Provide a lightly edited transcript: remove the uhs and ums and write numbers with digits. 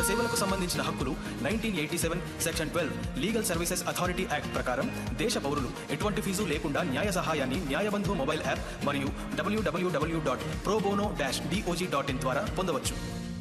సేవలకు సంబంధించిన హక్కులు 1987 section 12 legal services authority act ప్రకారం దేశ పౌరులు ఎటువంటి ఫీజు లేకుండా న్యాయ సహాయాన్ని న్యాయబంధు మొబైల్ యాప్ మరియు www.probono-dog.in ద్వారా పొందవచ్చు.